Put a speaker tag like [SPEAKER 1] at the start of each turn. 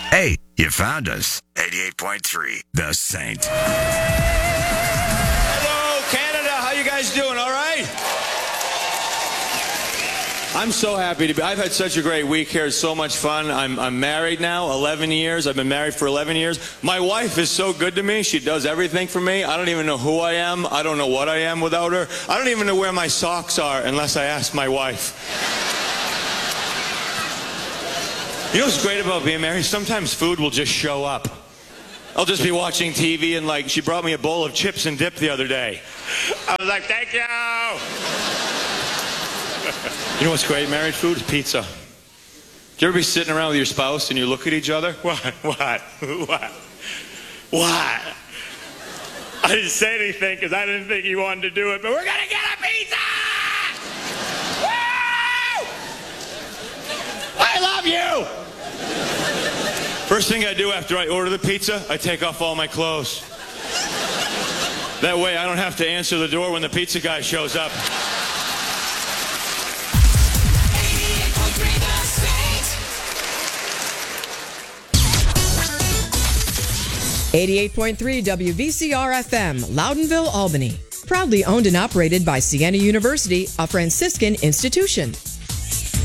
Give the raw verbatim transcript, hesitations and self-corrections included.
[SPEAKER 1] Hey, you found us. eighty-eight point three, The Saint.
[SPEAKER 2] Hello, Canada. How you guys doing? All right? I'm so happy to be. I've had such a great week here. It's so much fun. I'm, I'm married now, eleven years. I've been married for eleven years. My wife is so good to me. She does everything for me. I don't even know who I am. I don't know what I am without her. I don't even know where my socks are unless I ask my wife. You know what's great about being married? Sometimes food will just show up. I'll just be watching T V and like, she brought me a bowl of chips and dip the other day. I was like, thank you. You know what's great married food? Pizza. Do you ever be sitting around with your spouse and you look at each other? What? What? What? What? I didn't say anything because I didn't think you wanted to do it, but we're going to get a pizza! Woo! I love you! First thing I do after I order the pizza, I take off all my clothes. That way I don't have to answer the door when the pizza guy shows up.
[SPEAKER 3] eighty-eight point three W V C R F M, Loudonville, Albany. Proudly owned and operated by Siena University, a Franciscan institution.